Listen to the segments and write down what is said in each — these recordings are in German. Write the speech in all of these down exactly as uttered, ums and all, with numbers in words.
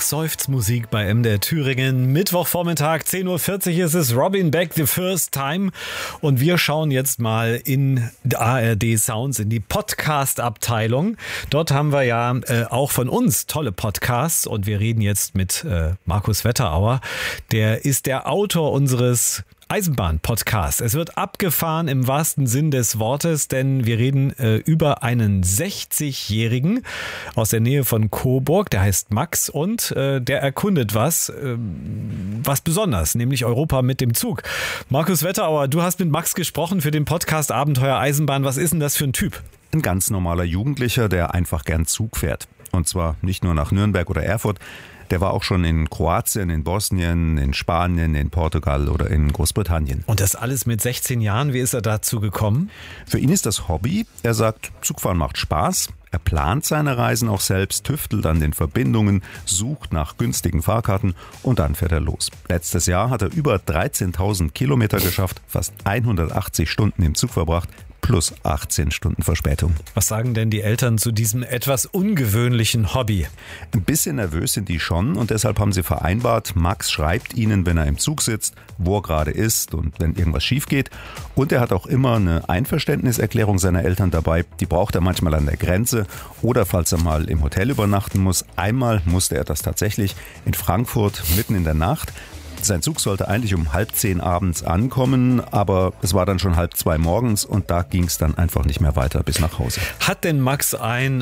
Seufzmusik bei M D R Thüringen. Mittwochvormittag, zehn Uhr vierzig ist es. Robin Beck, The First Time. Und wir schauen jetzt mal in A R D Sounds, in die Podcast-Abteilung. Dort haben wir ja äh, auch von uns tolle Podcasts. Und wir reden jetzt mit äh, Markus Wetterauer. Der ist der Autor unseres Eisenbahn-Podcast. Es wird abgefahren im wahrsten Sinn des Wortes, denn wir reden äh, über einen sechzigjährigen aus der Nähe von Coburg, der heißt Max und äh, der erkundet was, äh, was besonders, nämlich Europa mit dem Zug. Markus Wetterauer, du hast mit Max gesprochen für den Podcast Abenteuer Eisenbahn. Was ist denn das für ein Typ? Ein ganz normaler Jugendlicher, der einfach gern Zug fährt. Und zwar nicht nur nach Nürnberg oder Erfurt. Der war auch schon in Kroatien, in Bosnien, in Spanien, in Portugal oder in Großbritannien. Und das alles mit sechzehn Jahren. Wie ist er dazu gekommen? Für ihn ist das Hobby. Er sagt, Zugfahren macht Spaß. Er plant seine Reisen auch selbst, tüftelt an den Verbindungen, sucht nach günstigen Fahrkarten und dann fährt er los. Letztes Jahr hat er über dreizehntausend Kilometer geschafft, fast hundertachtzig Stunden im Zug verbracht, plus achtzehn Stunden Verspätung. Was sagen denn die Eltern zu diesem etwas ungewöhnlichen Hobby? Ein bisschen nervös sind die schon und deshalb haben sie vereinbart, Max schreibt ihnen, wenn er im Zug sitzt, wo er gerade ist und wenn irgendwas schief geht. Und er hat auch immer eine Einverständniserklärung seiner Eltern dabei. Die braucht er manchmal an der Grenze oder falls er mal im Hotel übernachten muss. Einmal musste er das tatsächlich in Frankfurt mitten in der Nacht. Sein Zug sollte eigentlich um halb zehn abends ankommen, aber es war dann schon halb zwei morgens und da ging es dann einfach nicht mehr weiter bis nach Hause. Hat denn Max ein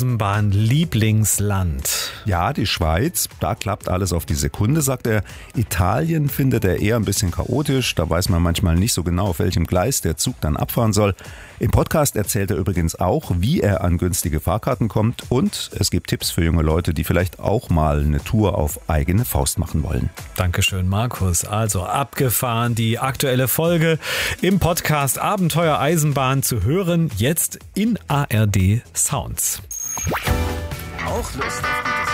Eisenbahn-Lieblingsland? Ja, die Schweiz. Da klappt alles auf die Sekunde, sagt er. Italien findet er eher ein bisschen chaotisch. Da weiß man manchmal nicht so genau, auf welchem Gleis der Zug dann abfahren soll. Im Podcast erzählt er übrigens auch, wie er an günstige Fahrkarten kommt und es gibt Tipps für junge Leute, die vielleicht auch mal eine Tour auf eigene Faust machen wollen. Dankeschön, Markus. Also abgefahren, die aktuelle Folge im Podcast Abenteuer Eisenbahn zu hören, jetzt in A R D Sounds. Auch Lust auf